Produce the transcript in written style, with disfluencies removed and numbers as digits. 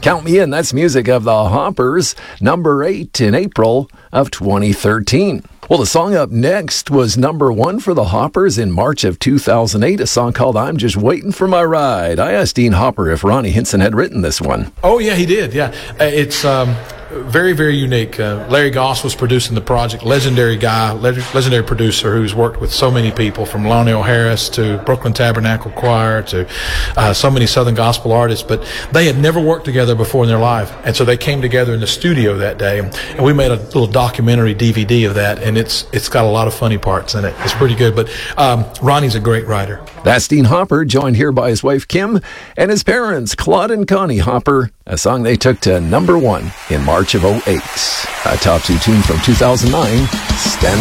Count Me In, that's music of the Hoppers, number 8 in April of 2013. Well, the song up next was number 1 for the Hoppers in March of 2008, a song called I'm Just Waiting for My Ride. I asked Dean Hopper if Ronnie Hinson had written this one. Oh, yeah, he did, yeah. It's very, very unique. Larry Goss was producing the project, legendary guy, legendary producer who's worked with so many people, from Lonell Harris to Brooklyn Tabernacle Choir to so many Southern gospel artists, but they had never worked together before in their life, and so they came together in the studio that day, and we made a little documentary DVD of that, and it's got a lot of funny parts in it. It's pretty good, but Ronnie's a great writer. That's Dean Hopper, joined here by his wife Kim and his parents, Claude and Connie Hopper, a song they took to number 1 in March of 2008. A top 2 tune from 2009, Stand